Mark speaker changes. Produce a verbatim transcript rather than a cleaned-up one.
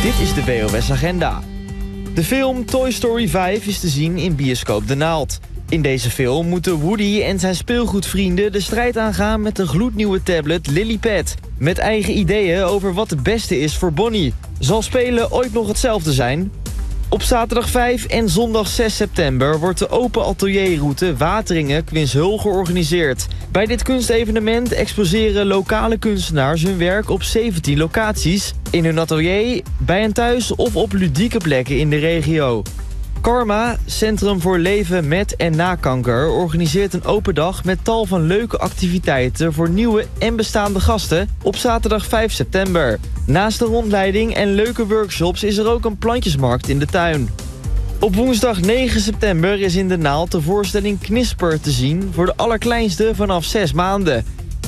Speaker 1: Dit is de W O S-agenda. De film Toy Story vijf is te zien in bioscoop De Naald. In deze film moeten Woody en zijn speelgoedvrienden de strijd aangaan met de gloednieuwe tablet Lilypad. Met eigen ideeën over wat het beste is voor Bonnie. Zal spelen ooit nog hetzelfde zijn? Op zaterdag vijf en zondag zes september wordt de open atelierroute Wateringen-Quinshul georganiseerd. Bij dit kunstevenement exposeren lokale kunstenaars hun werk op zeventien locaties. In hun atelier, bij en thuis of op ludieke plekken in de regio. Karma, Centrum voor Leven met en na kanker, organiseert een open dag met tal van leuke activiteiten voor nieuwe en bestaande gasten op zaterdag vijf september. Naast de rondleiding en leuke workshops is er ook een plantjesmarkt in de tuin. Op woensdag negen september is in De Naald de voorstelling Knisper te zien voor de allerkleinste vanaf zes maanden.